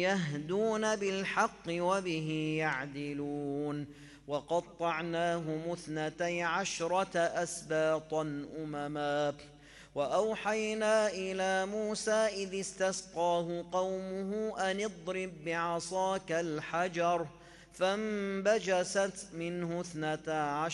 يهدون بالحق وبه يعدلون وقطعناهم 12 أسباطا أمما وأوحينا إلى موسى إذ استسقاه قومه أن اضرب بعصاك الحجر فانبجست منه 12